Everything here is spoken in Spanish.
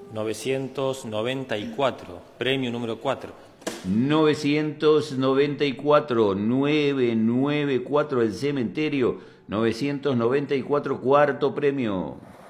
994, premio número 4. 994, 994 el cementerio, 994 cuarto premio.